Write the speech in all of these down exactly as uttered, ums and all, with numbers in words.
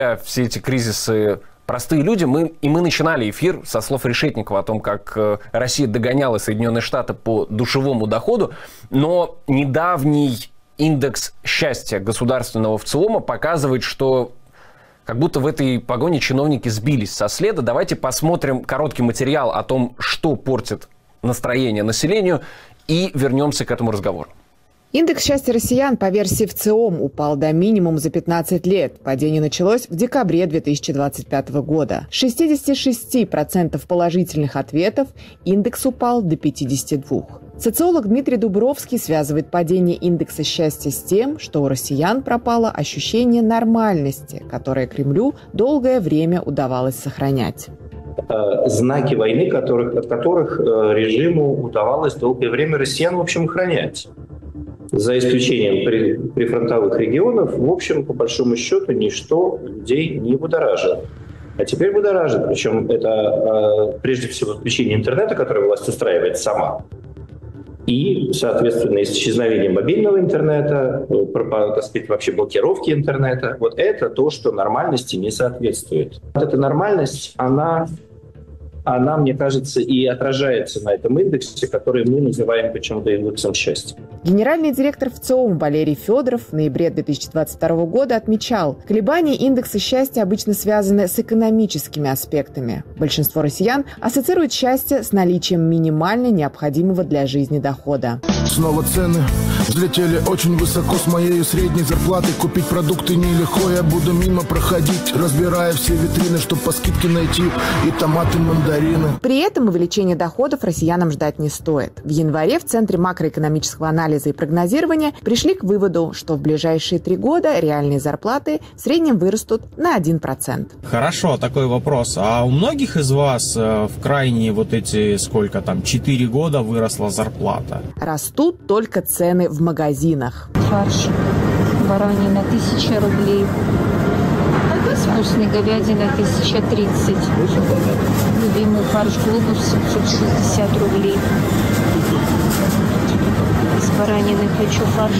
Все эти кризисы простые люди, мы, и мы начинали эфир со слов Решетникова о том, как Россия догоняла Соединенные Штаты по душевому доходу, но недавний индекс счастья государственного в целом показывает, что как будто в этой погоне чиновники сбились со следа. Давайте посмотрим короткий материал о том, что портит настроение населению, и вернемся к этому разговору. Индекс счастья россиян по версии ВЦИОМ упал до минимума за пятнадцать лет. Падение началось в декабре две тысячи двадцать пятого года. С шестидесяти шести процентов положительных ответов индекс упал до пятидесяти двух процентов. Социолог Дмитрий Дубровский связывает падение индекса счастья с тем, что у россиян пропало ощущение нормальности, которое Кремлю долгое время удавалось сохранять. Знаки войны, которых, от которых режиму удавалось долгое время россиян, в общем, охранять. За исключением при, прифронтовых регионов, в общем, по большому счету, ничто людей не будоражило. А теперь будоражит. Причем это прежде всего исключение интернета, которое власть устраивает сама. И, соответственно, исчезновение мобильного интернета, так сказать, вообще блокировки интернета. Вот это то, что нормальности не соответствует. Вот эта нормальность, она... она, мне кажется, и отражается на этом индексе, который мы называем почему-то индексом счастья. Генеральный директор ВЦИОМ Валерий Федоров в ноябре две тысячи двадцать второго года отмечал, колебания индекса счастья обычно связаны с экономическими аспектами. Большинство россиян ассоциируют счастье с наличием минимально необходимого для жизни дохода. Снова цены взлетели очень высоко с моей средней зарплаты. Купить продукты нелегко, я буду мимо проходить, разбирая все витрины, чтобы по скидке найти и томаты, мандарины. При этом увеличение доходов россиянам ждать не стоит. В январе в Центре макроэкономического анализа и прогнозирования пришли к выводу, что в ближайшие три года реальные зарплаты в среднем вырастут на один процент. Хорошо, такой вопрос. А у многих из вас в крайние вот эти, сколько там, четыре года выросла зарплата? Растут только цены в магазинах. Фарш баранина тысяча рублей. С вкусной говядиной тысяча тридцать. Любимый фарш глобус семьсот шестьдесят рублей. С баранины хочу фарш.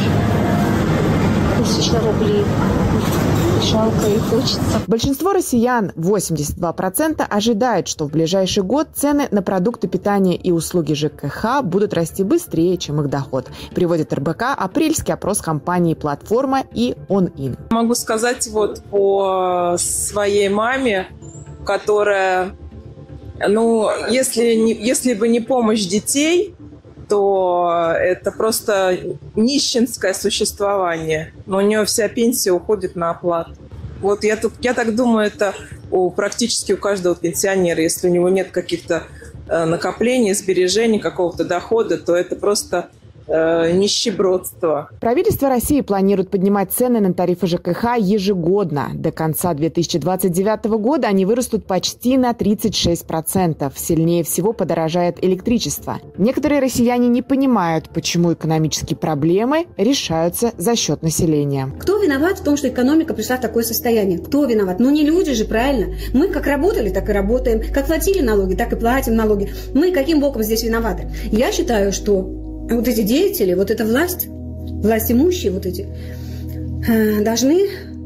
Тысяча рублей. Жалко и хочется. Большинство россиян, восемьдесят два процента, ожидают, что в ближайший год цены на продукты питания и услуги ЖКХ будут расти быстрее, чем их доход. Приводит эр бэ ка апрельский опрос компании «Платформа» и «Он-Ин». Могу сказать вот по своей маме, которая, ну, если, не, если бы не помощь детей, то это просто нищенское существование. Но у нее вся пенсия уходит на оплату. Вот я, тут, я так думаю, это у, практически у каждого пенсионера. Если у него нет каких-то э, накоплений, сбережений, какого-то дохода, то это просто э, нищебродство. Правительство России планирует поднимать цены на тарифы ЖКХ ежегодно. До конца две тысячи двадцать девятого года они вырастут почти на тридцать шесть процентов. Сильнее всего подорожает электричество. Некоторые россияне не понимают, почему экономические проблемы решаются за счет населения. Кто виноват в том, что экономика пришла в такое состояние? Кто виноват? Ну не люди же, правильно? Мы как работали, так и работаем. Как платили налоги, так и платим налоги. Мы каким боком здесь виноваты? Я считаю, что вот эти деятели, вот эта власть, власть имущие вот эти, э, должны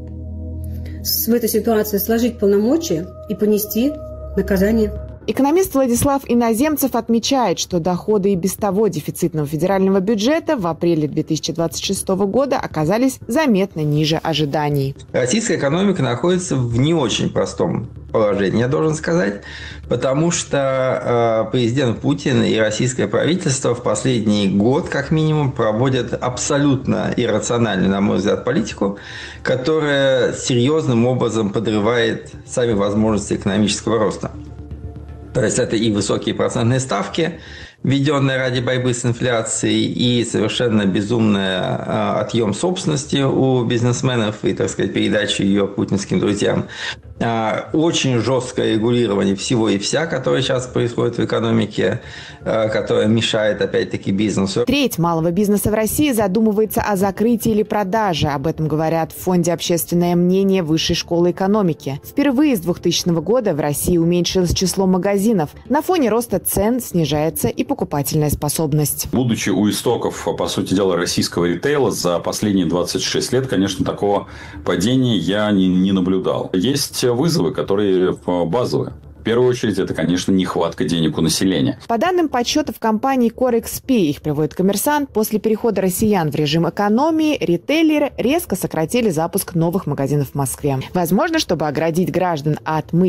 в этой ситуации сложить полномочия и понести наказание. Экономист Владислав Иноземцев отмечает, что доходы и без того дефицитного федерального бюджета в апреле две тысячи двадцать шестого года оказались заметно ниже ожиданий. Российская экономика находится в не очень простом положении, я должен сказать, потому что э, президент Путин и российское правительство в последний год, как минимум, проводят абсолютно иррациональную, на мой взгляд, политику, которая серьезным образом подрывает сами возможности экономического роста. То есть это и высокие процентные ставки, введенные ради борьбы с инфляцией, и совершенно безумный отъем собственности у бизнесменов и, так сказать, передача ее путинским друзьям. очень жесткое регулирование всего и вся, которое сейчас происходит в экономике, которое мешает, опять-таки, бизнесу. Треть малого бизнеса в России задумывается о закрытии или продаже. Об этом говорят в Фонде «Общественное мнение» Высшей школы экономики. Впервые с двухтысячного года в России уменьшилось число магазинов. На фоне роста цен снижается и покупательная способность. Будучи у истоков, по сути дела, российского ритейла, за последние двадцать шесть лет, конечно, такого падения я не, не наблюдал. Есть вызовы, которые базовые. В первую очередь, это, конечно, нехватка денег у населения. По данным подсчетов компании Корекспи, их приводит «Коммерсант», после перехода россиян в режим экономии ритейлеры резко сократили запуск новых магазинов в Москве. Возможно, чтобы оградить граждан от мы